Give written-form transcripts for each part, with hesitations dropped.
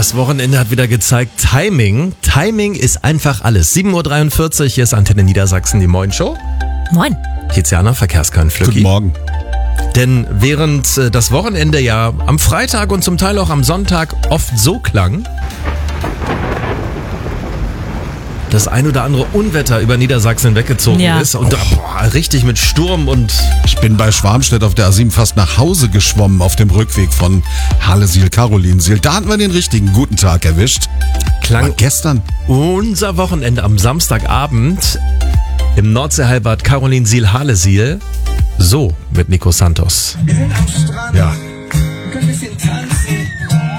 Das Wochenende hat wieder gezeigt, Timing ist einfach alles. 7.43 Uhr, hier ist Antenne Niedersachsen, die Moin-Show. Moin. Tiziana, Verkehrskern Flücki. Guten Morgen. Denn während das Wochenende ja am Freitag und zum Teil auch am Sonntag oft so klang, das ein oder andere Unwetter über Niedersachsen weggezogen ist und richtig mit Sturm und... Ich bin bei Schwarmstedt auf der A7 fast nach Hause geschwommen auf dem Rückweg von Harlesiel-Karolinsiel. Da hatten wir den richtigen guten Tag erwischt. Klang gestern unser Wochenende am Samstagabend im Nordseehalbad Karolinsiel-Harlesiel so mit Nico Santos. Wir sind am Strand. Ja. Wir können ein bisschen tanzen.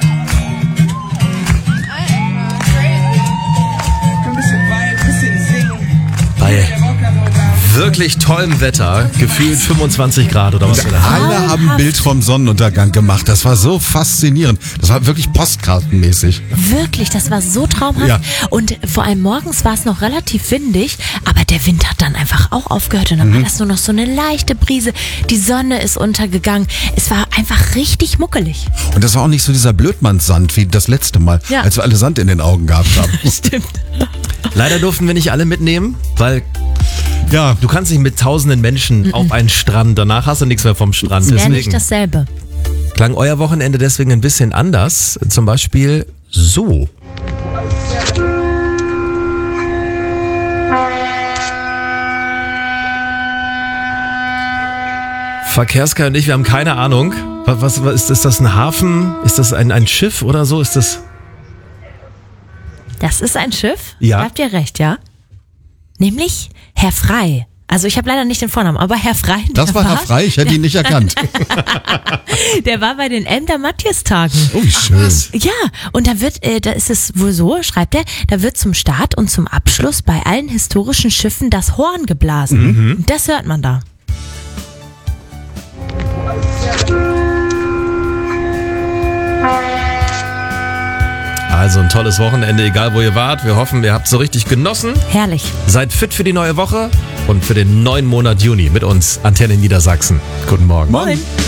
Ein bisschen viben, ein bisschen singen. Bei wirklich tollem Wetter, gefühlt 25 Grad oder was wir da haben. Alle haben ein Bild vom Sonnenuntergang gemacht. Das war so faszinierend. Das war wirklich postkartenmäßig. Wirklich, das war so traumhaft. Ja. Und vor allem morgens war es noch relativ windig, aber der Wind hat dann einfach auch aufgehört und dann war das nur noch so eine leichte Brise. Die Sonne ist untergegangen. Es war einfach richtig muckelig. Und das war auch nicht so dieser Blödmannssand wie das letzte Mal, Ja. als wir alle Sand in den Augen gehabt haben. Stimmt. Leider durften wir nicht alle mitnehmen, weil Ja, du kannst nicht mit tausenden Menschen auf einen Strand, danach hast du nichts mehr vom Strand. Es wäre nicht Deswegen dasselbe. klang euer Wochenende deswegen ein bisschen anders, zum Beispiel so. Verkehrskern und ich, wir haben keine Ahnung. Was ist das, ein Hafen? Ist das ein Schiff oder so? Ist das... Das ist ein Schiff? Ja. Habt ihr recht, ja? Nämlich Herr Frei. Also ich habe leider nicht den Vornamen, aber Herr Frei. das war Herr Frei, ich hätte ihn nicht erkannt. Der war bei den Emder Matthias-Tagen. Oh, wie schön. Ja, und da ist es wohl so, schreibt er, da wird zum Start und zum Abschluss bei allen historischen Schiffen das Horn geblasen. Das hört man da. Also ein tolles Wochenende, egal wo ihr wart. Wir hoffen, ihr habt es so richtig genossen. Herrlich. Seid fit für die neue Woche und für den neuen Monat Juni mit uns, Antenne Niedersachsen. Guten Morgen. Morgen. Moin.